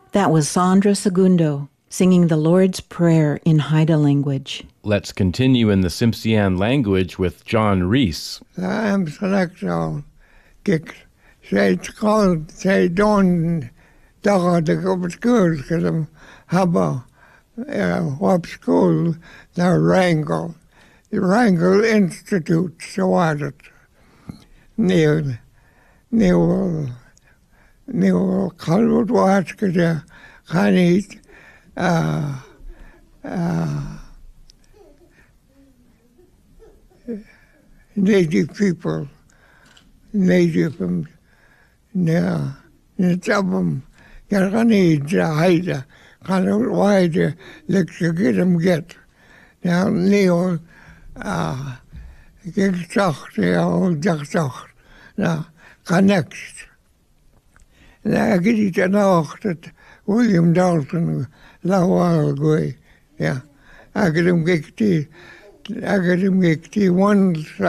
That was Sandra Segundo singing the Lord's Prayer in Haida language. Let's continue in the Tsimshian language with John Reese. I'm selected. Say called say don't talk to go to school because I'm haba what school the Wrangell Institute so at it. Neil Colwood watch because Khanid native people, نتعبهم كالغني هيدا قالوا وايد لك شكلهم جت يعني نيو كيك تخت أو تخت لا كونكت لا أكيد أنا أختت ويليام دالتون لا هو الجوي يا أقدم كيكتي once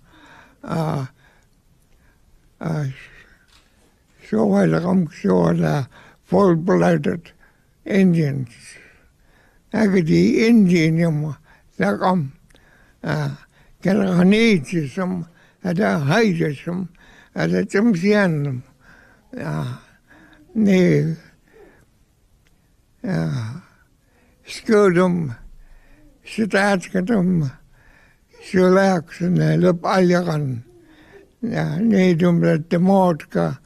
so I come to the full-blooded Indians. Agadi Indian that come Kalhanidism at a Haidism at a Tsimshian ne Scudum Sitatkatum Shulax and the Lupayagan Nedum the Mortka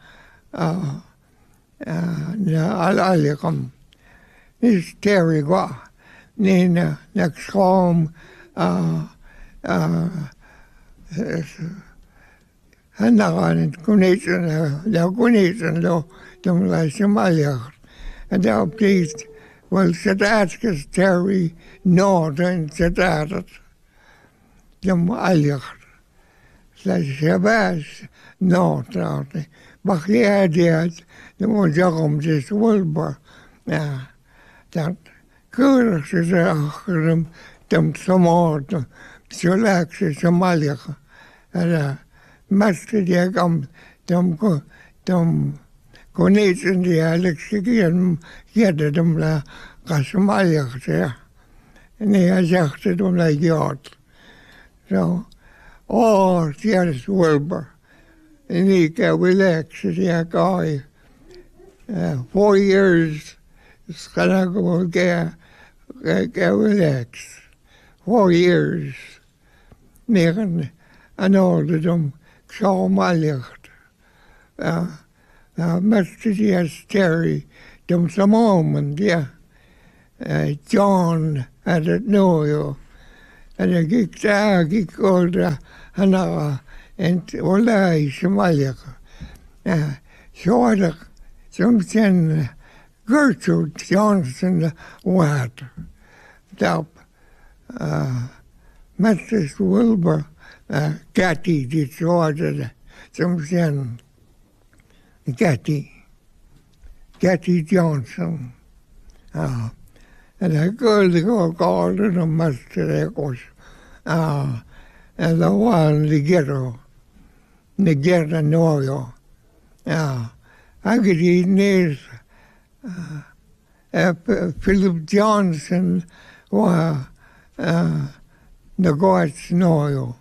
Al-Alikum. This Terry Gua, Nina, next home, Hanagan, Kunation, the Kunation, the Somalia, and thou pleased, well, Sadatkas Terry, Northern Sadatat, the Aliach, the Shabazz, North out there. Bachiadiat, the Mojakum, this Wilbur, that Kurus is a them some more, Sulax is Somalia, and Master Diagam, them Conation, the Alexian, yet them la Somalia there, and they adjusted them like yacht. So, oh, yes, Wilbur. Nika relax the guy 4 years Skanago get relax 4 years Negen and all of them so malicht Mr. Terry them some moment yeah John I don't know you and I geek called Hannah and والله شمالك شوالك سمسن Gertrude Johnson Watt داب Mrs. Wilbur Catty did شوالك سمسن Catty Johnson and I go called the Master Echoes and the one the ghetto Nigeria Noyo. I could eat near Philip Johnson or the Goats Noyo.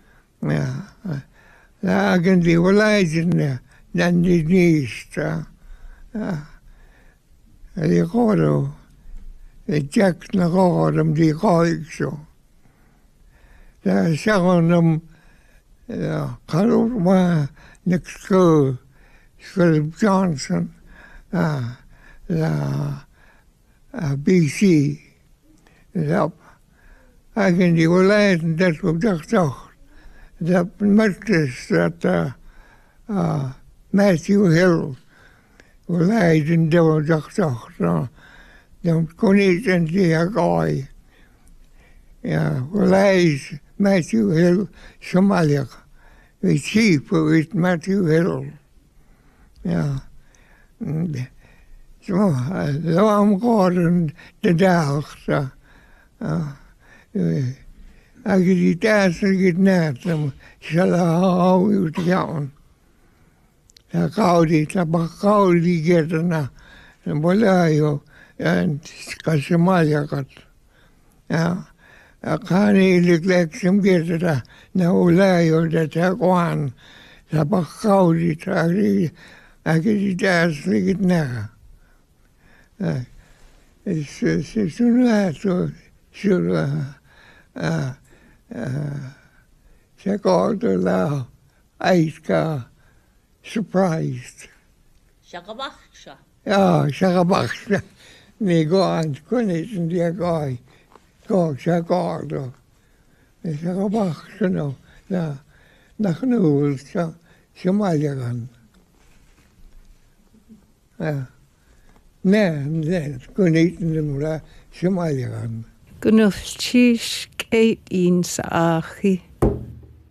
I can do a legend than the East. The Goro, the Jack Nagorum, the Goixo. The second Karuma next school, Philip Johnson, the BC, I can do a legend that was just the mistress that Matthew Hill was in the doctor, the condition the guy, was Matthew Hill, Somalia. The chief was Matthew Hill. So, I'm calling the dogs. I could eat ass and get net. Shall I always down? The Gaudi, the Bacaudi get enough. wala jo kasimaliakat. Ja kaanilik läksim kirjata na wala jo tätä kohan sa pakkausit äkki taas likit nähdä. Se sun lähtö sulla se kohdalla aika surprised. Shakabachsha. Ja, shakabachsha. Niin kun niitä tiedä kai. Se kohdalla. Shakabachsha no. Nachnuulta se maljakan. Ne, kun niitä mulla se maljakan. Gunuf chish keit in saachi.